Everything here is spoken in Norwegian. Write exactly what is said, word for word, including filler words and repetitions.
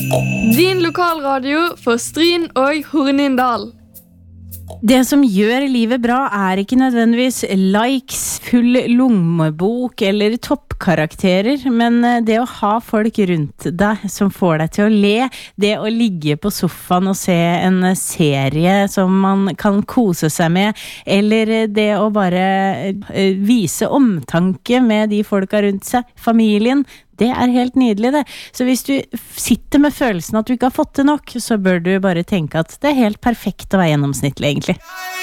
Din lokalradio for Stryn og Hornindal. Det som gjør livet bra er ikke nødvendigvis likes, full lommebok eller toppkarakterer, men det å ha folk rundt deg som får deg til å le, det å ligge på sofaen og se en serie som man kan kose seg med, eller det å bare vise omtanke med de folka rundt seg, familien, det er helt nydelig det. Så hvis du sitter med følelsen at du ikke har fått det nok, så bør du bare tenke at det er helt perfekt å være gjennomsnittlig egentlig.